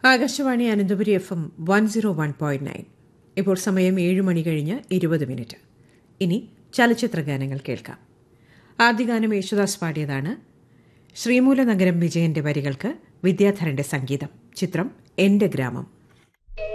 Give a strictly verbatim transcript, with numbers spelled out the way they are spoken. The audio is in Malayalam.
Akashvani Ananthapuri F M one zero one point nine. ഇപ്പോൾ സമയം ഏഴ് മണി കഴിഞ്ഞ് ഇരുപത് മിനിറ്റ്. ഇനി ചലച്ചിത്ര ഗാനങ്ങൾ കേൾക്കാം. ആദ്യ ഗാനം യേശുദാസ് പാടിയതാണ്. ശ്രീമൂലനഗരം വിജയന്റെ വരികൾക്ക് വിദ്യാധരന്റെ സംഗീതം. ചിത്രം എന്റെ ഗ്രാമം.